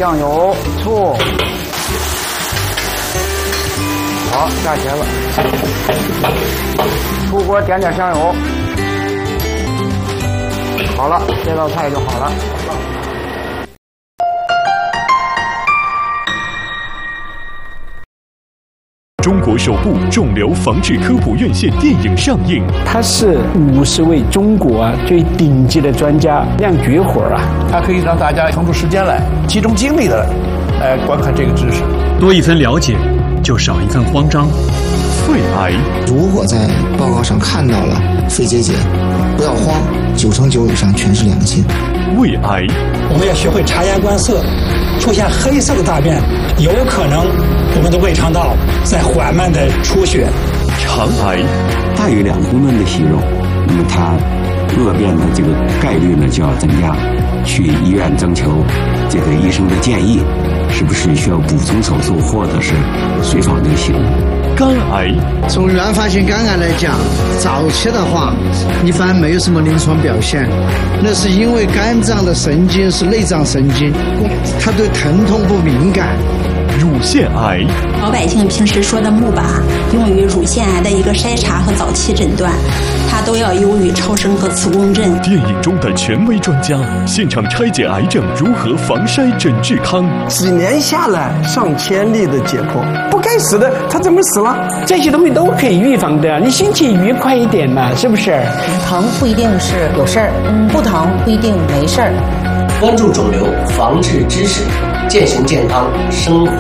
酱油、醋。好，下茄子，出锅点点香油。好了，这道菜就好了。 中国首部肿瘤防治科普院线电影上映， 他是50位中国最顶级的专家亮绝活啊！ 它可以让大家腾出时间来，集中精力的来观看这个知识， 多一分了解，就少一份慌张。 肺癌， 如果在报告上看到了肺结节，不要慌，9成9以上全是良性。 胃癌， 我们要学会察言观色，出现黑色的大便，有可能我们的胃肠道在缓慢的出血。 肠癌， 大于2公吨的息肉，那么它恶变的这个概率呢就要增加，去医院征求这个医生的建议，是不是需要补充手术或者是随访就行。 肝癌， 从原发性肝癌来讲，早期的话一般没有什么临床表现，那是因为肝脏的神经是内脏神经，它对疼痛不敏感。 乳腺癌， 老百姓平时说的钼靶，用于乳腺癌的一个筛查和早期诊断，它都要优于超声和磁共振。 电影中的权威专家现场拆解癌症如何防筛诊治康， 几年下来上千例的解剖，不该死的他怎么死了？ 这些东西都可以预防的，你心情愉快一点嘛，是不是？ 疼不一定是有事儿，不疼不一定没事儿。 关注肿瘤防治知识，践行健康生活